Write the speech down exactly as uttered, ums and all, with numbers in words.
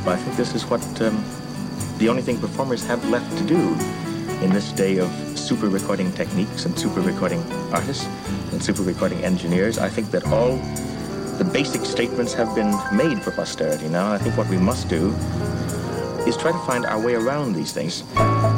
But I think this is what um, the only thing performers have left to do in this day of super recording techniques and super recording artists and super recording engineers. I think that all the basic statements have been made for posterity now. I think what we must do is try to find our way around these things.